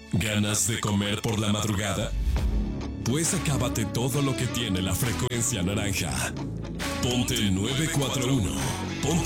¿Ganas de comer por la madrugada? Pues acábate todo lo que tiene la frecuencia naranja. Ponte 941.